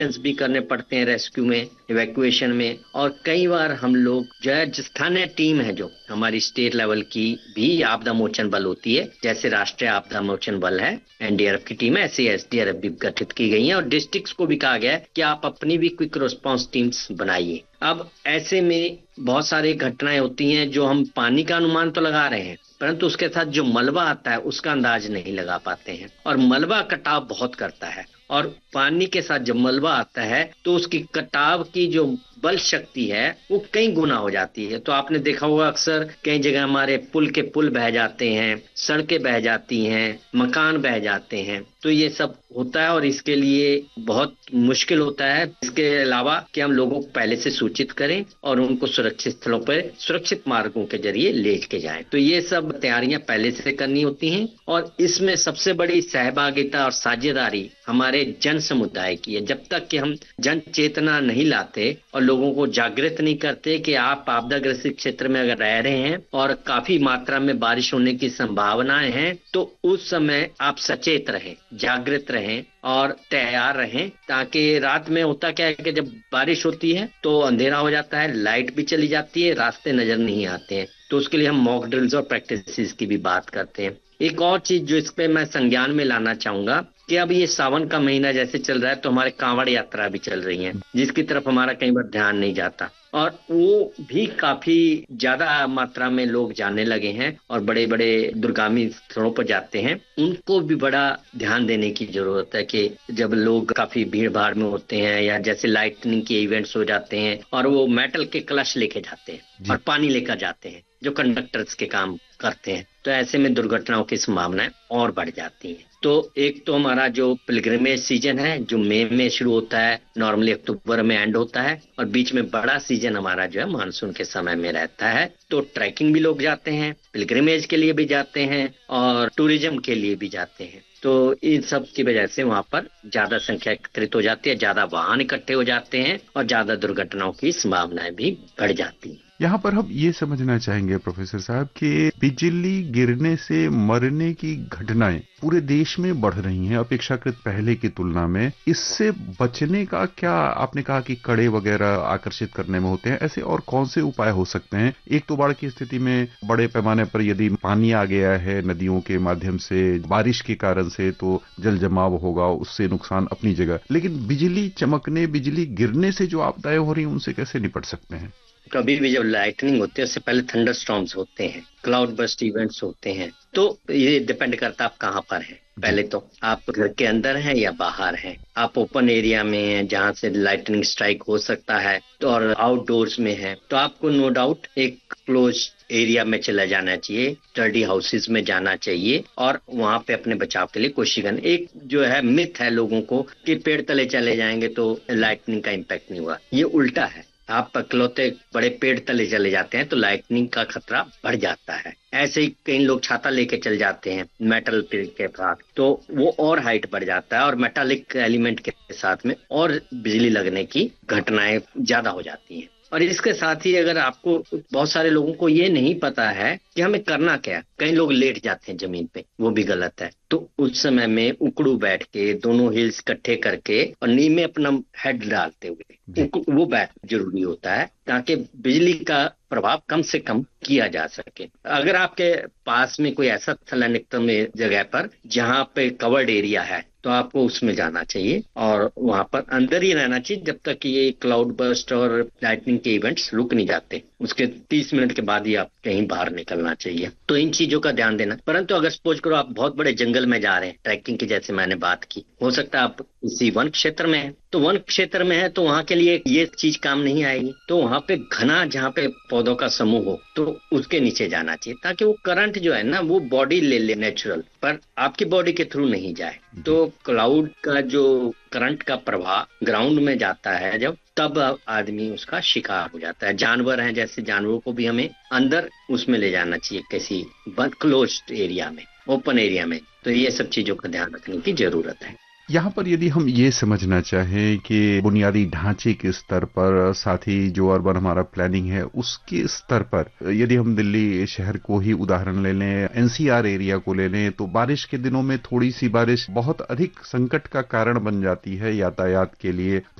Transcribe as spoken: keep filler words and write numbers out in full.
Captains भी करने पड़ते हैं रेस्क्यू में, इवैक्यूएशन में। और कई बार हम लोग जो है जो स्थानीय टीम है, जो हमारी स्टेट लेवल की भी आपदा मोचन बल होती है, जैसे राष्ट्रीय आपदा मोचन बल है, एन डी आर एफ की टीम है, ऐसे एस डी आर एफ भी गठित की गई है। और डिस्ट्रिक्ट्स को भी कहा गया है कि आप अपनी भी क्विक रिस्पांस टीम्स बनाइए। अब ऐसे में बहुत सारी घटनाएं होती हैं जो हम पानी का अनुमान तो लगा रहे हैं, परंतु उसके साथ जो मलबा आता है उसका अंदाज नहीं लगा पाते हैं। और मलबा कटाव बहुत करता है, और पानी के साथ जब मलबा आता है तो उसकी कटाव की जो बल शक्ति है वो कई गुना हो जाती है। तो आपने देखा होगा अक्सर कई जगह हमारे पुल के पुल बह जाते हैं, सड़कें बह जाती हैं, मकान बह जाते हैं। तो ये सब होता है और इसके लिए बहुत मुश्किल होता है। इसके अलावा कि हम लोगों को पहले से सूचित करें और उनको सुरक्षित स्थलों पर सुरक्षित मार्गों के जरिए ले के जाएं। तो ये सब तैयारियां पहले से करनी होती हैं। और इसमें सबसे बड़ी सहभागिता और साझेदारी हमारे जन समुदाय की है। जब तक कि हम जन चेतना नहीं लाते और लोगों को जागृत नहीं करते कि आप आपदाग्रस्त क्षेत्र में अगर रह रहे हैं और काफी मात्रा में बारिश होने की संभावनाएं हैं, तो उस समय आप सचेत रहें, जागृत रहें और तैयार रहें। ताकि रात में होता क्या है कि जब बारिश होती है तो अंधेरा हो जाता है, लाइट भी चली जाती है, रास्ते नजर नहीं आते हैं। तो उसके लिए हम मॉक ड्रिल्स और प्रैक्टिसेस की भी बात करते हैं। एक और चीज जो इस पे मैं संज्ञान में लाना चाहूंगा कि अब ये सावन का महीना जैसे चल रहा है तो हमारे कांवड़ यात्रा भी चल रही है, जिसकी तरफ हमारा कई बार ध्यान नहीं जाता। और वो भी काफी ज्यादा मात्रा में लोग जाने लगे हैं और बड़े बड़े दुर्गामी स्थलों पर जाते हैं। उनको भी बड़ा ध्यान देने की जरूरत है कि जब लोग काफी भीड़ भाड़ में होते हैं या जैसे लाइटनिंग के इवेंट्स हो जाते हैं और वो मेटल के कलश लेके जाते हैं और पानी लेकर जाते हैं जो कंडक्टर्स के काम करते हैं, तो ऐसे में दुर्घटनाओं की संभावनाएं और बढ़ जाती हैं। तो एक तो हमारा जो पिलग्रिमेज सीजन है जो मई में शुरू होता है, नॉर्मली अक्टूबर में एंड होता है, और बीच में बड़ा सीजन हमारा जो है मानसून के समय में रहता है। तो ट्रैकिंग भी लोग जाते हैं, पिलग्रिमेज के लिए भी जाते हैं और टूरिज्म के लिए भी जाते हैं। तो इन सब की वजह से वहाँ पर ज्यादा संख्या एकत्रित हो जाती है, ज्यादा वाहन इकट्ठे हो जाते हैं और ज्यादा दुर्घटनाओं की संभावनाएं भी बढ़ जाती हैं। यहाँ पर हम ये समझना चाहेंगे प्रोफेसर साहब कि बिजली गिरने से मरने की घटनाएं पूरे देश में बढ़ रही हैं अपेक्षाकृत पहले की तुलना में। इससे बचने का क्या, आपने कहा कि कड़े वगैरह आकर्षित करने में होते हैं, ऐसे और कौन से उपाय हो सकते हैं? एक तो बाढ़ की स्थिति में बड़े पैमाने पर यदि पानी आ गया है नदियों के माध्यम से बारिश के कारण से तो जल जमाव होगा, उससे नुकसान अपनी जगह, लेकिन बिजली चमकने बिजली गिरने से जो आपदाएं हो रही हैं उनसे कैसे निपट सकते हैं? कभी भी जब लाइटनिंग होती है उससे पहले थंडर स्टॉर्म्स होते हैं, क्लाउड बर्स्ट इवेंट्स होते हैं। तो ये डिपेंड करता है आप कहाँ पर हैं। पहले तो आप घर के अंदर हैं या बाहर हैं, आप ओपन एरिया में हैं जहाँ से लाइटनिंग स्ट्राइक हो सकता है, तो और आउटडोर्स में है तो आपको नो डाउट एक क्लोज एरिया में चला जाना चाहिए, स्टडी हाउसेज में जाना चाहिए और वहां पे अपने बचाव के लिए कोशिश करनी। एक जो है मिथ है लोगों को कि पेड़ तले चले जाएंगे तो लाइटनिंग का इम्पैक्ट नहीं हुआ, ये उल्टा है। आप अकलौते बड़े पेड़ तले चले जाते हैं तो लाइटनिंग का खतरा बढ़ जाता है। ऐसे ही कई लोग छाता लेके चल जाते हैं मेटल के साथ, तो वो और हाइट बढ़ जाता है और मेटालिक एलिमेंट के साथ में और बिजली लगने की घटनाएं ज्यादा हो जाती हैं। और इसके साथ ही अगर आपको, बहुत सारे लोगों को ये नहीं पता है कि हमें करना क्या है, कई लोग लेट जाते हैं जमीन पे, वो भी गलत है। तो उस समय में उकड़ू बैठ के दोनों हिल्स इकट्ठे करके और नी में अपना हेड डालते हुए वो बैठ जरूरी होता है ताकि बिजली का प्रभाव कम से कम किया जा सके। अगर आपके पास में कोई ऐसा स्थलानिकतम जगह पर जहाँ पे कवर्ड एरिया है तो आपको उसमें जाना चाहिए और वहां पर अंदर ही रहना चाहिए जब तक कि ये क्लाउड बर्स्ट और लाइटनिंग के इवेंट्स रुक नहीं जाते। उसके तीस मिनट के बाद ही आप कहीं बाहर निकलना चाहिए। तो इन चीजों का ध्यान देना। परंतु अगर सपोज करो आप बहुत बड़े जंगल में जा रहे हैं, ट्रैकिंग की जैसे मैंने बात की, हो सकता है आप इसी वन क्षेत्र में है, तो वन क्षेत्र में है तो वहां के लिए ये चीज काम नहीं आएगी। तो वहां पे घना जहाँ पे पौधों का समूह हो तो उसके नीचे जाना चाहिए ताकि वो करंट जो है ना वो बॉडी ले ले नेचुरल, पर आपकी बॉडी के थ्रू नहीं जाए। तो क्लाउड का जो करंट का प्रवाह ग्राउंड में जाता है जब, तब आदमी उसका शिकार हो जाता है। जानवर हैं, जैसे जानवरों को भी हमें अंदर उसमें ले जाना चाहिए किसी बंद क्लोज्ड एरिया में, ओपन एरिया में। तो ये सब चीजों का ध्यान रखने की जरूरत है। यहाँ पर यदि हम ये समझना चाहें कि बुनियादी ढांचे के स्तर पर, साथ ही जो अर्बन हमारा प्लानिंग है उसके स्तर पर, यदि हम दिल्ली शहर को ही उदाहरण ले लें, एनसीआर एरिया को ले लें, तो बारिश के दिनों में थोड़ी सी बारिश बहुत अधिक संकट का कारण बन जाती है यातायात के लिए।